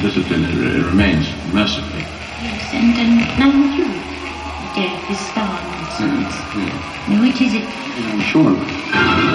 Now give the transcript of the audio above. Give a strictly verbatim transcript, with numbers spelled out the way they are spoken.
discipline uh, remains, mercifully. Yes, and, and now you, dear, this star, Mm, yeah. which is it? I'm sure of it.